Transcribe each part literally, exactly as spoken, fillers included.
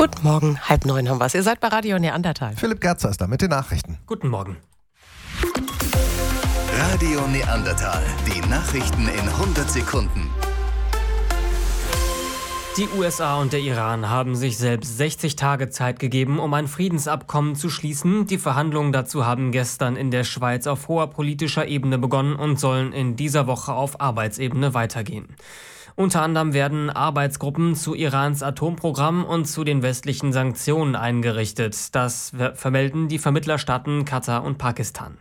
Guten Morgen, halb neun haben wir es. Ihr seid bei Radio Neandertal. Philipp Gerzer ist da mit den Nachrichten. Guten Morgen. Radio Neandertal, die Nachrichten in hundert Sekunden. Die U S A und der Iran haben sich selbst sechzig Tage Zeit gegeben, um ein Friedensabkommen zu schließen. Die Verhandlungen dazu haben gestern in der Schweiz auf hoher politischer Ebene begonnen und sollen in dieser Woche auf Arbeitsebene weitergehen. Unter anderem werden Arbeitsgruppen zu Irans Atomprogramm und zu den westlichen Sanktionen eingerichtet. Das vermelden die Vermittlerstaaten Katar und Pakistan.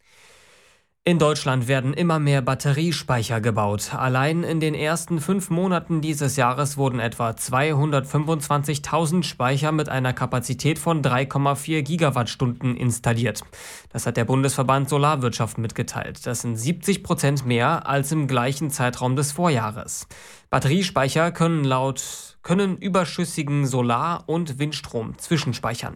In Deutschland werden immer mehr Batteriespeicher gebaut. Allein in den ersten fünf Monaten dieses Jahres wurden etwa zweihundertfünfundzwanzigtausend Speicher mit einer Kapazität von drei Komma vier Gigawattstunden installiert. Das hat der Bundesverband Solarwirtschaft mitgeteilt. Das sind siebzig Prozent mehr als im gleichen Zeitraum des Vorjahres. Batteriespeicher können laut können überschüssigen Solar- und Windstrom zwischenspeichern.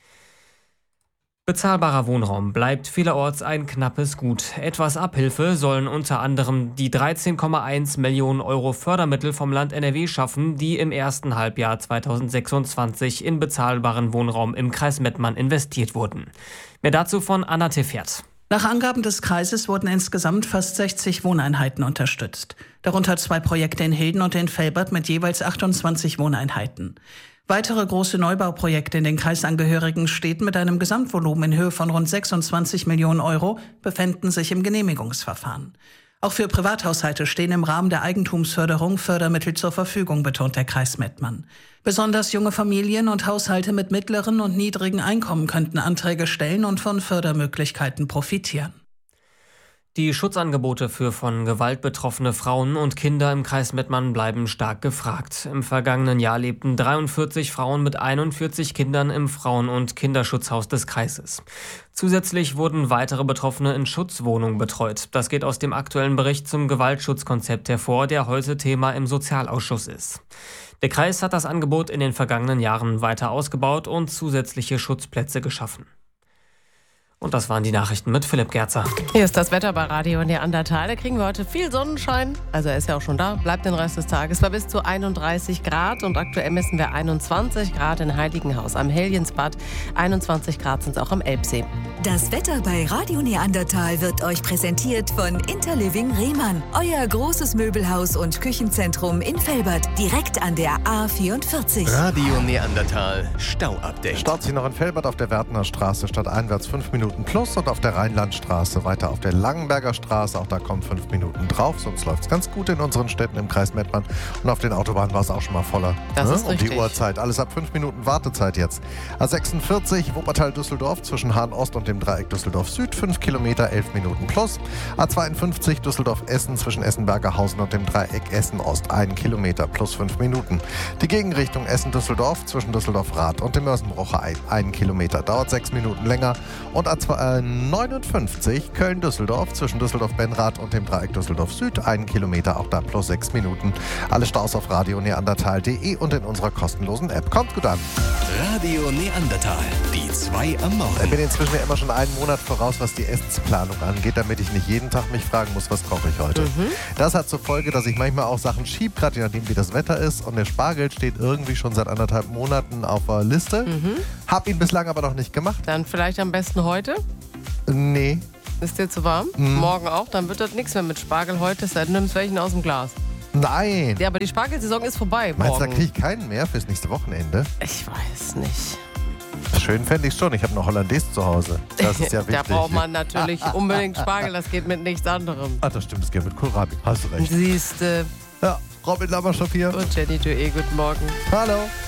Bezahlbarer Wohnraum bleibt vielerorts ein knappes Gut. Etwas Abhilfe sollen unter anderem die dreizehn Komma eins Millionen Euro Fördermittel vom Land N R W schaffen, die im ersten Halbjahr zweitausendsechsundzwanzig in bezahlbaren Wohnraum im Kreis Mettmann investiert wurden. Mehr dazu von Anna Teffert. Nach Angaben des Kreises wurden insgesamt fast sechzig Wohneinheiten unterstützt. Darunter zwei Projekte in Hilden und in Velbert mit jeweils achtundzwanzig Wohneinheiten. Weitere große Neubauprojekte in den kreisangehörigen Städten mit einem Gesamtvolumen in Höhe von rund sechsundzwanzig Millionen Euro befänden sich im Genehmigungsverfahren. Auch für Privathaushalte stehen im Rahmen der Eigentumsförderung Fördermittel zur Verfügung, betont der Kreis Mettmann. Besonders junge Familien und Haushalte mit mittleren und niedrigen Einkommen könnten Anträge stellen und von Fördermöglichkeiten profitieren. Die Schutzangebote für von Gewalt betroffene Frauen und Kinder im Kreis Mettmann bleiben stark gefragt. Im vergangenen Jahr lebten dreiundvierzig Frauen mit einundvierzig Kindern im Frauen- und Kinderschutzhaus des Kreises. Zusätzlich wurden weitere Betroffene in Schutzwohnungen betreut. Das geht aus dem aktuellen Bericht zum Gewaltschutzkonzept hervor, der heute Thema im Sozialausschuss ist. Der Kreis hat das Angebot in den vergangenen Jahren weiter ausgebaut und zusätzliche Schutzplätze geschaffen. Und das waren die Nachrichten mit Philipp Gerzer. Hier ist das Wetter bei Radio Neandertal. Da kriegen wir heute viel Sonnenschein. Also er ist ja auch schon da, bleibt den Rest des Tages. Bei bis zu einunddreißig Grad und aktuell messen wir einundzwanzig Grad in Heiligenhaus am Helliensbad. einundzwanzig Grad sind es auch am Elbsee. Das Wetter bei Radio Neandertal wird euch präsentiert von Interliving Rehmann. Euer großes Möbelhaus und Küchenzentrum in Velbert, direkt an der A vierundvierzig. Radio Neandertal Stau-Update. Staut sich noch in Velbert auf der Wertner Straße stadteinwärts fünf Minuten plus und auf der Rheinlandstraße weiter auf der Langenberger Straße. Auch da kommen fünf Minuten drauf, sonst läuft es ganz gut in unseren Städten im Kreis Mettmann. Und auf den Autobahnen war es auch schon mal voller. Das ne? ist richtig. Um die Uhrzeit. Alles ab fünf Minuten Wartezeit jetzt. A sechsundvierzig Wuppertal-Düsseldorf zwischen Hahn-Ost und dem Dreieck Düsseldorf-Süd, fünf Kilometer, elf Minuten plus. A zweiundfünfzig Düsseldorf-Essen zwischen Essen-Bergerhausen und dem Dreieck Essen-Ost, ein Kilometer plus fünf Minuten. Die Gegenrichtung Essen-Düsseldorf zwischen Düsseldorf-Rath und dem Mörsenbrucher ein, ein Kilometer, dauert sechs Minuten länger. Und A neunundfünfzig Köln-Düsseldorf zwischen Düsseldorf-Benrath und dem Dreieck Düsseldorf-Süd, einen Kilometer, auch da plus sechs Minuten. Alle Staus auf radio neandertal punkt de und in unserer kostenlosen App. Kommt gut an. Radio Neandertal, die zwei am Morgen. Ich bin inzwischen ja immer schon einen Monat voraus, was die Essensplanung angeht, damit ich nicht jeden Tag mich fragen muss, was koche ich heute. Mhm. Das hat zur Folge, dass ich manchmal auch Sachen schiebe, gerade je nachdem, wie das Wetter ist. Und der Spargel steht irgendwie schon seit anderthalb Monaten auf der Liste. Mhm. Hab ihn bislang aber noch nicht gemacht. Dann vielleicht am besten heute? Nee. Ist dir zu warm? Mhm. Morgen auch? Dann wird das nichts mehr mit Spargel heute, sei denn du nimmst welchen aus dem Glas. Nein. Ja, aber die Spargelsaison ist vorbei. Meinst du, da morgen. kriege ich keinen mehr fürs nächste Wochenende? Ich weiß nicht. Schön fände ich schon. Ich habe noch Hollandaise zu Hause. Das ist ja wichtig. Da braucht man natürlich unbedingt Spargel. Das geht mit nichts anderem. Ah, das stimmt. Das geht mit Kohlrabi. Hast du recht. Siehste. Ja, Robin Lammerschopf hier. Und Jenny Dué, guten Morgen. Hallo.